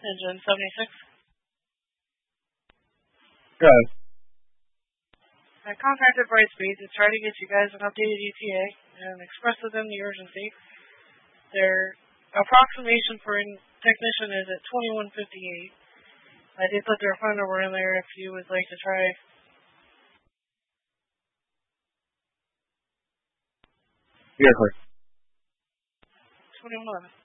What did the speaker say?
Engine 76. Good. I contacted Brightspeed to try to get you guys an updated ETA and express to them the urgency. Their approximation for a technician is at 21:58. I did put their phone number in there if you would like to try. Here, quick. 2111.